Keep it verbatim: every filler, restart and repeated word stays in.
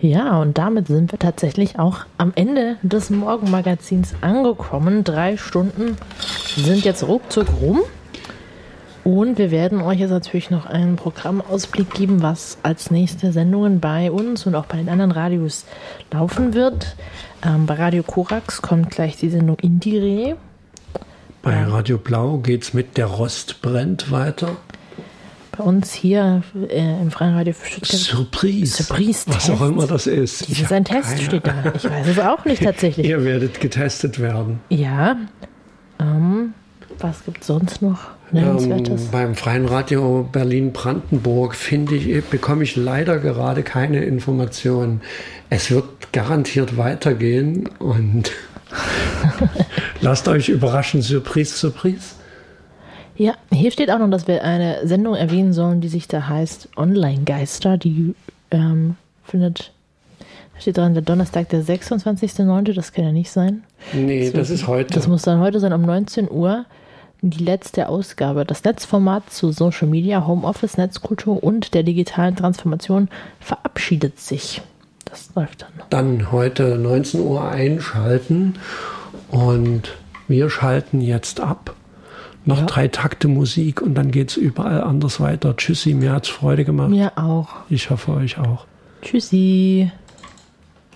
Ja, und damit sind wir tatsächlich auch am Ende des Morgenmagazins angekommen. Drei Stunden sind jetzt ruckzuck rum. Und wir werden euch jetzt natürlich noch einen Programmausblick geben, was als nächste Sendungen bei uns und auch bei den anderen Radios laufen wird. Ähm, bei Radio Korax kommt gleich die Sendung Indire. Bei Radio Blau geht's mit Der Rost brennt weiter. Bei uns hier äh, im Freien Radio für Stuttgart. Surprise. Surprise was auch immer das ist. Das ist ein Test, keine... steht da. Ich weiß es auch nicht tatsächlich. Ihr werdet getestet werden. Ja. Ähm, was gibt es sonst noch Nennenswertes? Ähm, beim Freien Radio Berlin-Brandenburg finde ich, bekomme ich leider gerade keine Informationen. Es wird garantiert weitergehen und lasst euch überraschen. Surprise, Surprise. Ja, hier steht auch noch, dass wir eine Sendung erwähnen sollen, die sich da heißt Online-Geister. Die ähm, findet, da steht dran, der Donnerstag, der sechsundzwanzigster neunte Das kann ja nicht sein. Nee, das, das ist heute. Das muss dann heute sein, um neunzehn Uhr. Die letzte Ausgabe. Das Netzformat zu Social Media, Homeoffice, Netzkultur und der digitalen Transformation verabschiedet sich. Das läuft dann. Dann heute neunzehn Uhr einschalten und wir schalten jetzt ab. Noch ja. drei Takte Musik und dann geht's überall anders weiter. Tschüssi, mir hat's Freude gemacht. Mir auch. Ich hoffe euch auch. Tschüssi.